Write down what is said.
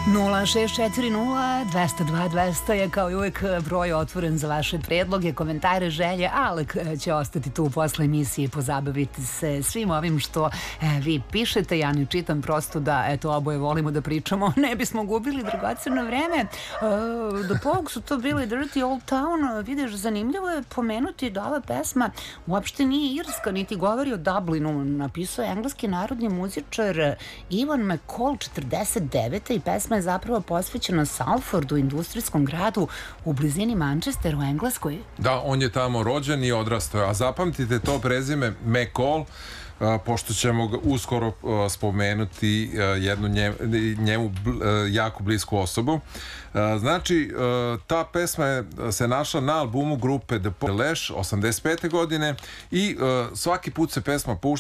0640 202 200 je kao i uvijek broj otvoren za vaše predloge, komentare, želje. Alek će ostati tu posle emisije i pozabaviti se svim ovim što vi pišete. Ja ne čitam, prosto da oboje volimo da pričamo, ne bismo gubili dragoceno vreme. The Pogues su to bili Dirty Old Town. Vidiš, zanimljivo je pomenuti da ova pesma uopšte nije irska, niti govori o Dublinu. Napisao je engleski narodni muzičar Ivan McCall 49. i pesma je zapravo posvećena Salfordu, industrijskom gradu u blizini Manchesteru u Engleskoj. Da, on je tamo rođen i odrastao. A zapamtite to prezime McCall, pošto ćemo uskoro spomenuti jednu njemu jako blisku osobu. Znači, ta pesma se našla na albumu grupe The Lash 85. godine i svaki put se pesma pušta